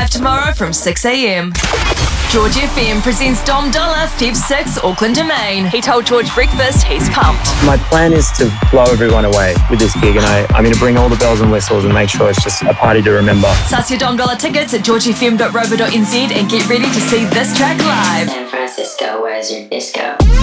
live tomorrow from 6 a.m. George FM presents Dom Dollar, Feb 6, Auckland Domain. He told George Breakfast he's pumped. My plan is to blow everyone away with this gig, and I'm going to bring all the bells and whistles and make sure it's just a party to remember. Suss your Dom Dollar tickets at georgefm.rover.nz and get ready to see this track live. San Francisco, where's your disco?